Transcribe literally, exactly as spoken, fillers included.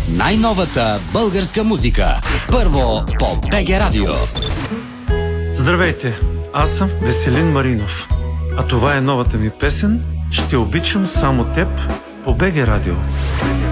Най-новата българска музика. Първо по БГ Радио. Здравейте, аз съм Веселин Маринов. А това е новата ми песен "Ще обичам само теб" по БГ Радио.